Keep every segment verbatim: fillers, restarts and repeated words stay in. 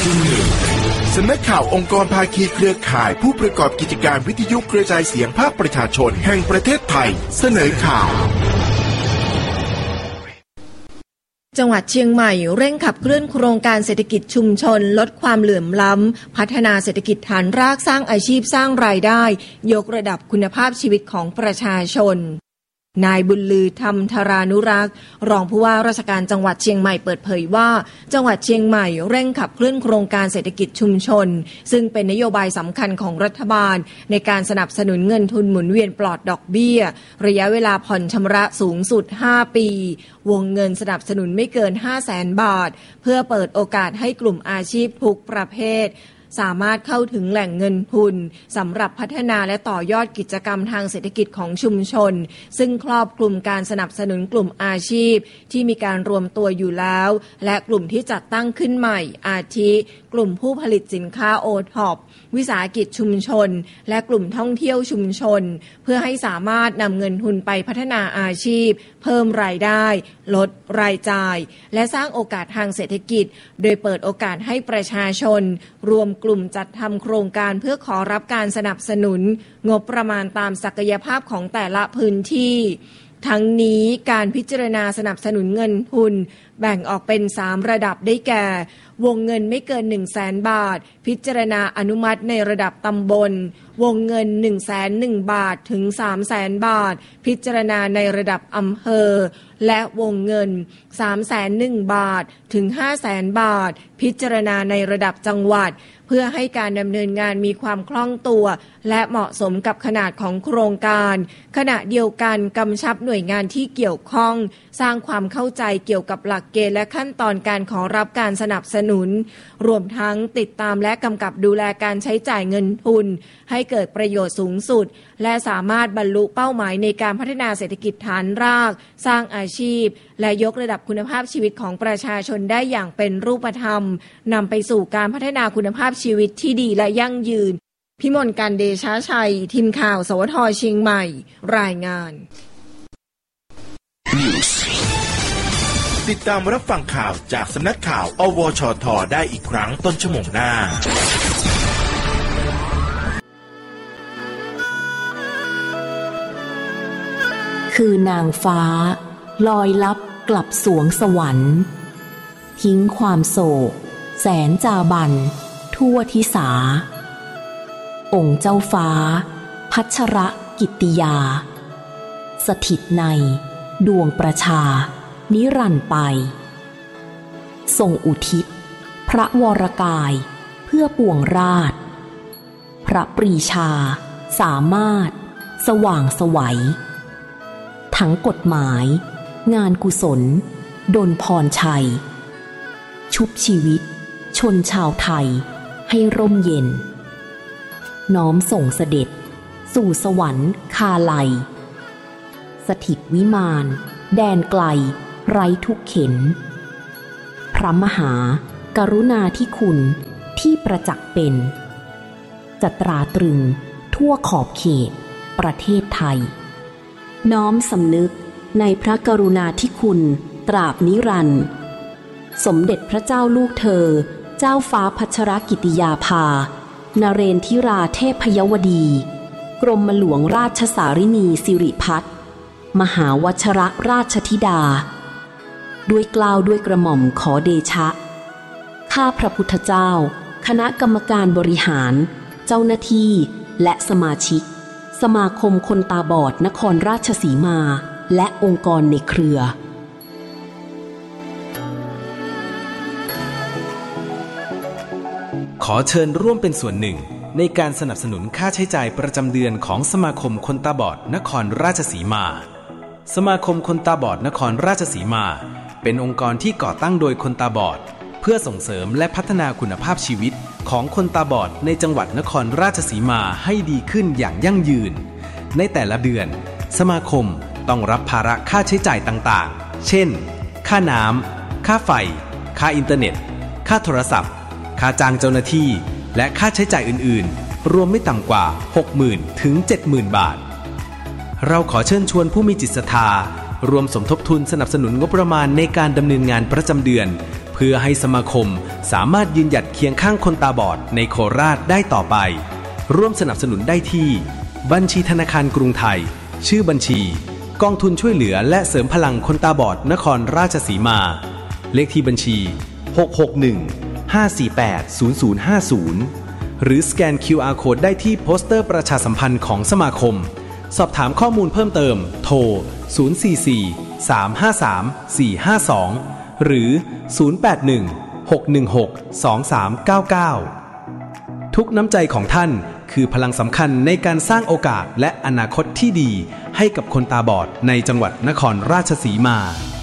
สำนักข่าวองค์กรภาคีเครือข่ายผู้ประกอบกิจการวิทยุกระจายเสียงภาคประชาชนแห่งประเทศไทยเสนอข่าวจังหวัดเชียงใหม่เร่งขับเคลื่อนโครงการเศรษฐกิจชุมชนลดความเหลื่อมล้ำพัฒนาเศรษฐกิจฐานรากสร้างอาชีพสร้างรายได้ยกระดับคุณภาพชีวิตของประชาชนนายบุญลือธรรมธารานุรักษ์รองผู้ว่าราชการจังหวัดเชียงใหม่เปิดเผยว่าจังหวัดเชียงใหม่เร่งขับเคลื่อนโครงการเศรษฐกิจชุมชนซึ่งเป็นนโยบายสำคัญของรัฐบาลในการสนับสนุนเงินทุนหมุนเวียนปลอดดอกเบี้ยระยะเวลาผ่อนชำระสูงสุดห้าปีวงเงินสนับสนุนไม่เกิน ห้าแสน บาทเพื่อเปิดโอกาสให้กลุ่มอาชีพทุกประเภทสามารถเข้าถึงแหล่งเงินทุนสำหรับพัฒนาและต่อยอดกิจกรรมทางเศรษฐกิจของชุมชนซึ่งครอบคลุมการสนับสนุนกลุ่มอาชีพที่มีการรวมตัวอยู่แล้วและกลุ่มที่จัดตั้งขึ้นใหม่อาทิกลุ่มผู้ผลิตสินค้าโอท็อปวิสาหกิจชุมชนและกลุ่มท่องเที่ยวชุมชนเพื่อให้สามารถนำเงินทุนไปพัฒนาอาชีพเพิ่มรายได้ลดรายจ่ายและสร้างโอกาสทางเศรษฐกิจโดยเปิดโอกาสให้ประชาชนรวมกลุ่มจัดทำโครงการเพื่อขอรับการสนับสนุนงบประมาณตามศักยภาพของแต่ละพื้นที่ทั้งนี้การพิจารณาสนับสนุนเงินทุนแบ่งออกเป็นสามระดับได้แก่วงเงินไม่เกิน หนึ่งแสน บาทพิจารณาอนุมัติในระดับตำบลวงเงิน หนึ่งแสนหนึ่ง บาทถึง สามแสน บาทพิจารณาในระดับอำเภอและวงเงิน สามแสนหนึ่ง บาทถึง ห้าแสน บาทพิจารณาในระดับจังหวัดเพื่อให้การดำเนินงานมีความคล่องตัวและเหมาะสมกับขนาดของโครงการขณะเดียวกันกำชับหน่วยงานที่เกี่ยวข้องสร้างความเข้าใจเกี่ยวกับหลักเกณฑ์และขั้นตอนการขอรับการสนับสนุนรวมทั้งติดตามและกำกับดูแลการใช้จ่ายเงินทุนให้เกิดประโยชน์สูงสุดและสามารถบรรลุเป้าหมายในการพัฒนาเศรษฐกิจฐานรากสร้างอาชีพและยกระดับคุณภาพชีวิตของประชาชนได้อย่างเป็นรูปธรรมนำไปสู่การพัฒนาคุณภาพชีวิตที่ดีและยั่งยืนพิมลการเดชะชัยทีมข่าวสวทเชียงใหม่รายงานติดตามรับฟังข่าวจากสำนักข่าวอวชทได้อีกครั้งต้นชั่วโมงหน้าคือนางฟ้าลอยลับกลับสวงสวรรค์ทิ้งความโศกแสนจาบันทั่วทิสาองค์เจ้าฟ้าพัชรกิตติยาสถิตในดวงประชานิรันดร์ไปทรงอุทิศพระวรกายเพื่อปวงราชพระปรีชาสามารถสว่างไสวทั้งกฎหมายงานกุศลดลพรชัยชุบชีวิตชนชาวไทยให้ร่มเย็นน้อมส่งเสด็จสู่สวรรค์คาไลสถิตวิมานแดนไกลไร้ทุกเข็ญพระมหากรุณาธิคุณที่ประจักษ์เป็นจะตราตรึงทั่วขอบเขตประเทศไทยน้อมสำนึกในพระกรุณาธิคุณตราบนิรันดร์สมเด็จพระเจ้าลูกเธอเจ้าฟ้าพัชรกิติยาภานเรนทิราเทพยวดีกรมหลวงราชสารินีสิริพัฒน์มหาวชรราชธิดาด้วยเกล้าด้วยกระหม่อมขอเดชะข้าพระพุทธเจ้าคณะกรรมการบริหารเจ้าหน้าที่และสมาชิกสมาคมคนตาบอดนครราชสีมาและองค์กรในเครือขอเชิญร่วมเป็นส่วนหนึ่งในการสนับสนุนค่าใช้จ่ายประจำเดือนของสมาคมคนตาบอดนครราชสีมาสมาคมคนตาบอดนครราชสีมาเป็นองค์กรที่ก่อตั้งโดยคนตาบอดเพื่อส่งเสริมและพัฒนาคุณภาพชีวิตของคนตาบอดในจังหวัดนครราชสีมาให้ดีขึ้นอย่างยั่งยืนในแต่ละเดือนสมาคมต้องรับภาระค่าใช้จ่ายต่างๆเช่นค่าน้ำค่าไฟค่าอินเทอร์เน็ตค่าโทรศัพท์ค่าจ้างเจ้าหน้าที่และค่าใช้จ่ายอื่นๆรวมไม่ต่ำกว่า หกหมื่น ถึง เจ็ดหมื่น บาทเราขอเชิญชวนผู้มีจิตศรัทธารวมสมทบทุนสนับสนุนงบประมาณในการดำเนินงานประจำเดือนเพื่อให้สมาคมสามารถยืนหยัดเคียงข้างคนตาบอดในโคราชได้ต่อไปร่วมสนับสนุนได้ที่บัญชีธนาคารกรุงไทยชื่อบัญชีกองทุนช่วยเหลือและเสริมพลังคนตาบอดนครราชสีมาเลขที่บัญชีหก หก หนึ่ง ห้า สี่ แปด ศูนย์ ศูนย์ ห้า ศูนย์หรือสแกน คิว อาร์ Code ได้ที่โปสเตอร์ประชาสัมพันธ์ของสมาคมสอบถามข้อมูลเพิ่มเติมโทรศูนย์ สี่ สี่ สาม ห้า สาม สี่ ห้า สองหรือศูนย์ แปด หนึ่ง หก หนึ่ง หก สอง สาม เก้า เก้าทุกน้ำใจของท่านคือพลังสำคัญในการสร้างโอกาสและอนาคตที่ดีให้กับคนตาบอดในจังหวัดนครราชสีมา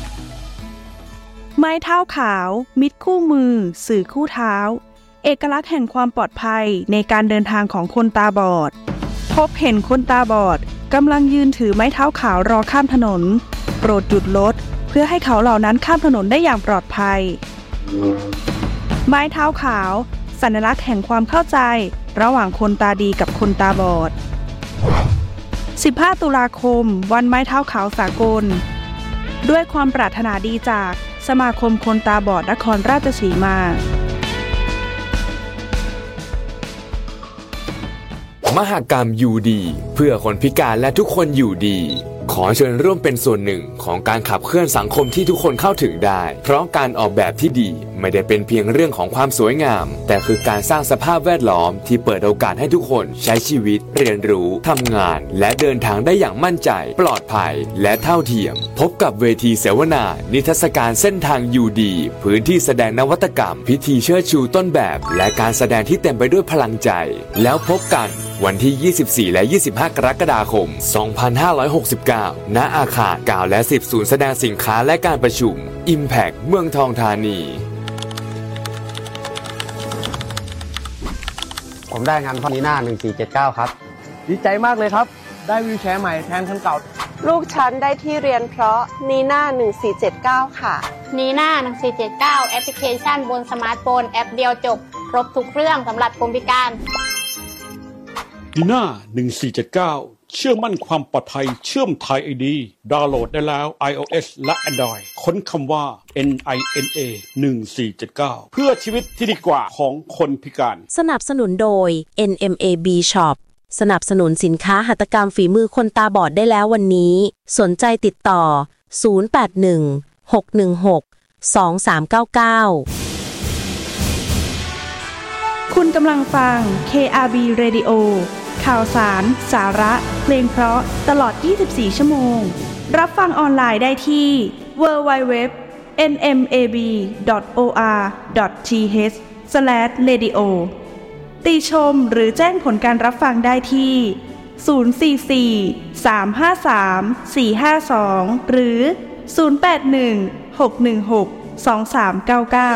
ไม้เท้าขาวมิตรคู่มือสื่อคู่เท้าเอกลักษณ์แห่งความปลอดภัยในการเดินทางของคนตาบอดพบเห็นคนตาบอดกำลังยืนถือไม้เท้าขาวรอข้ามถนนโปรดหยุดรถเพื่อให้เขาเหล่านั้นข้ามถนนได้อย่างปลอดภัยไม้เท้าขาวสัญลักษณ์แห่งความเข้าใจระหว่างคนตาดีกับคนตาบอดสิบห้าตุลาคมวันไม้เท้าขาวสากลด้วยความปรารถนาดีจากสมาคมคนตาบอดนครราชสีมามหกรรมอยู่ดีเพื่อคนพิการและทุกคนอยู่ดีขอเชิญร่วมเป็นส่วนหนึ่งของการขับเคลื่อนสังคมที่ทุกคนเข้าถึงได้เพราะการออกแบบที่ดีไม่ได้เป็นเพียงเรื่องของความสวยงามแต่คือการสร้างสภาพแวดล้อมที่เปิดโอกาสให้ทุกคนใช้ชีวิตเรียนรู้ทำงานและเดินทางได้อย่างมั่นใจปลอดภัยและเท่าเทียมพบกับเวทีเสวนานิทรรศการเส้นทางอยู่ดีพื้นที่แสดงนวัตกรรมพิธีเชิดชูต้นแบบและการแสดงที่เต็มไปด้วยพลังใจแล้วพบกันวันที่ยี่สิบสี่และยี่สิบห้ากรกฎาคมสองพันห้าร้อยหกสิบเก้าณอาคารเก้าและสิบศูนย์แสดงสินค้าและการประชุม Impact เมืองทองธานีผมได้งานพอนีน่าหนึ่งสี่เจ็ดเก้าครับดีใจมากเลยครับได้วีลแชร์ใหม่แทนคันเก่าลูกฉันได้ที่เรียนเพราะนีน่าหนึ่งสี่เจ็ดเก้าค่ะนีน่าหนึ่งสี่เจ็ดเก้าแอปพลิเคชันบนสมาร์ทโฟนแอปเดียวจบครบทุกเรื่องสำหรับคนพิการนีน่าหนึ่งสี่เจ็ดเก้าเชื่อมั่นความปลอดภัยเชื่อมไทย ไอ ดี ดาวน์โหลดได้แล้ว iOS และ Android ค้นคำว่า เอ็น ไอ เอ็น เอ หนึ่งสี่เจ็ดเก้า เพื่อชีวิตที่ดีกว่าของคนพิการสนับสนุนโดย เอ็น เอ็ม เอ บี Shop สนับสนุนสินค้าหัตถกรรมฝีมือคนตาบอดได้แล้ววันนี้สนใจติดต่อศูนย์ แปด หนึ่ง หก หนึ่ง หก สอง สาม เก้า เก้าคุณกำลังฟัง เค อาร์ บี Radio ข่าวสารสาระเพลงเพราะตลอดยี่สิบสี่ชั่วโมงรับฟังออนไลน์ได้ที่ ดับเบิลยู ดับเบิลยู ดับเบิลยู ดอท เอ็น เอ็ม เอ บี ดอท โอ อาร์ ดอท ที เอช สแลช เรดิโอ ติชมหรือแจ้งผลการรับฟังได้ที่ศูนย์ สี่ สี่ สาม ห้า สาม สี่ ห้า สองหรือศูนย์ แปด หนึ่ง หก หนึ่ง หก สอง สาม เก้า เก้า